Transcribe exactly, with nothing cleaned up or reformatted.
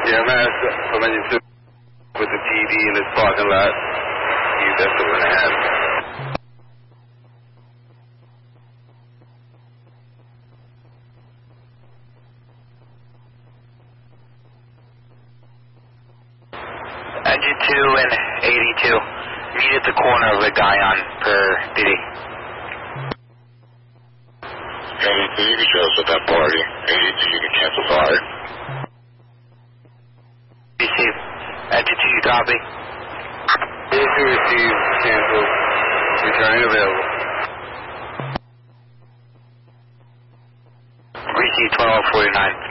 Yeah, I'm at from engine two with the P D in this parking lot. You that's what we're gonna have. Engine two and eighty-two. Meet at the corner of the Guyon per D D. eighty-two, you can show us at that party. eighty-two, you can cancel fire. Receive. Engine two, you copy? eighty-two received, cancel, returning available. Receive twelve forty-nine.